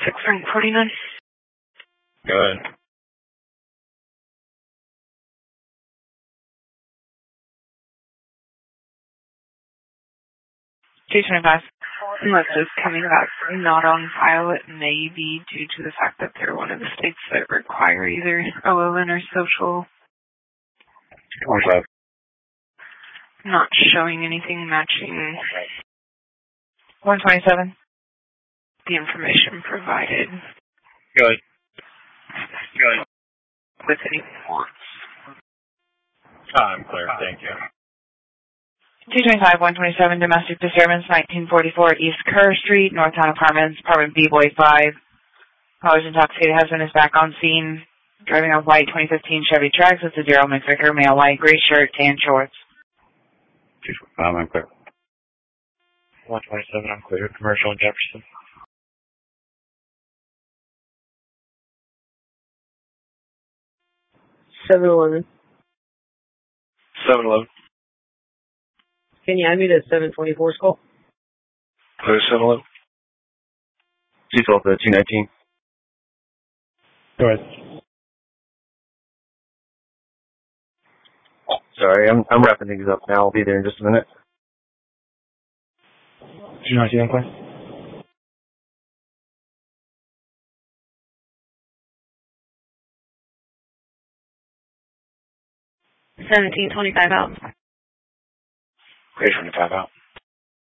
Frank 49. Go ahead. $225. Unless it's coming back not on file, it may be due to the fact that they're one of the states that require either OLN or social. 25. Not showing anything matching 127. the information provided. Good. With any wants. I'm clear. Thank you. 225, 127, domestic disturbance, 1944 East Kerr Street, North Town Apartments, apartment B-Boy 5. College intoxicated husband is back on scene, driving a white 2015 Chevy Trax with a zero McVicker, male white, gray shirt, tan shorts. 225, I'm clear. 127, I'm clear. Commercial in Jefferson. 7-Eleven. 7-Eleven. Can you add me to 724's call? Clear 7-Eleven. Cecil, the 219. Go ahead. Sorry, I'm wrapping things up now. I'll be there in just a minute. 219, I'm clear. $17.25 out. Clear 25 out.